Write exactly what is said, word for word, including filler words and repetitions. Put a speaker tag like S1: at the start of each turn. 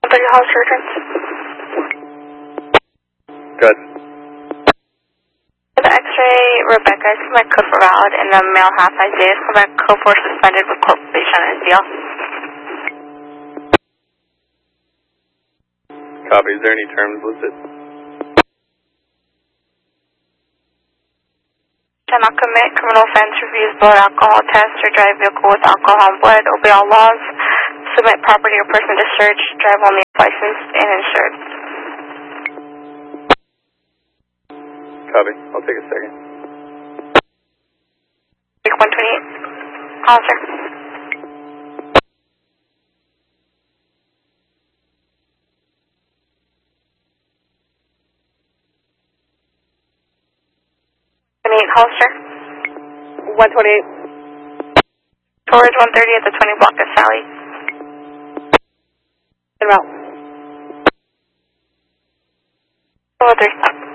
S1: thirty Hollister return.
S2: Good.
S1: For the X-ray, Rebecca, I see my code for valid, and the male half Isaiah, come back code for suspended with corporation and deal.
S2: Copy. Is there any terms listed?
S1: Shall not commit criminal offense, refuse blood alcohol test, or drive vehicle with alcohol on blood, obey all laws, submit property or person to search, drive only if licensed and insured.
S2: Copy. I'll take a second.
S1: Take one twenty-eight. Hollister. twenty-eight Hollister.
S3: one twenty-eight.
S1: Towards one thirty at the twenty block of Sally.
S3: En route.
S1: Oh, three stop.